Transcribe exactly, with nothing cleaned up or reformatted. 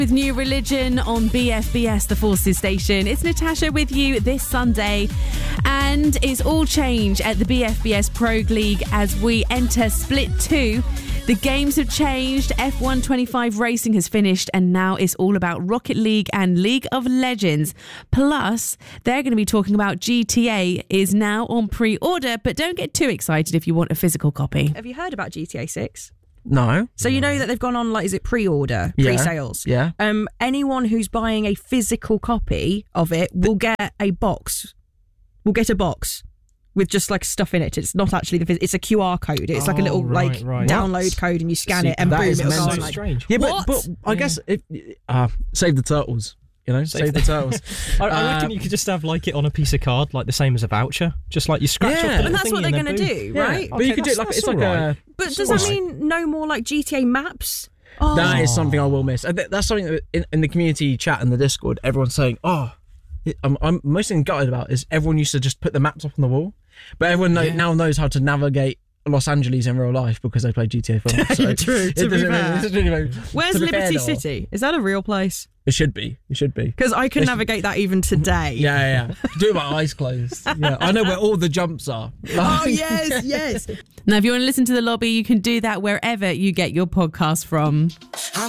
With New Religion on B F B S, the Forces station. It's Natasha with you this Sunday, and it's all change at the B F B S Pro League as we enter Split two. The games have changed, F one twenty-five racing has finished, and now it's all about Rocket League and League of Legends. Plus, they're going to be talking about G T A is now on pre-order, but don't get too excited if you want a physical copy. Have you heard about G T A six? No. So you know that they've gone on, like, is it pre-order, Yeah. pre-sales? Yeah. Um, anyone who's buying a physical copy of it will get a box. Will get a box with just like stuff in it. It's not actually the. Phys- it's a Q R code. It's like a Oh, little right, like right. download What? code, and you scan See, it, and that boom, is it'll go mental. on. so Like, strange. Yeah, but, What? but I guess if uh, save the turtles. You know, save, Save the turtles. I, I Uh, reckon you could just have like it on a piece of card, like the same as a voucher. Just like you scratch Yeah. off the And and little that's what thingy they're and going then to boom. do, Yeah. right? But you Okay, could do it that's- like it's that's like alright. a. But it's does that alright. mean no more like G T A maps? Oh, That is something I will miss. And th- That's something that in, in the community chat and the Discord, everyone's saying, "Oh, it, I'm, I'm mostly gutted about is everyone used to just put the maps up on the wall, but everyone know, Yeah. now knows how to navigate Los Angeles in real life because they play G T A four. So True, it to be doesn't fair. really- it doesn't really make- Where's to be fair, Liberty though, City? Is that a real place? It should be. It should be. Because I can It's- navigate that even today. Yeah, yeah. yeah. Do it with my eyes closed. Yeah, I know where all the jumps are. Oh yes, yes. Now, if you want to listen to The Lobby, you can do that wherever you get your podcast from.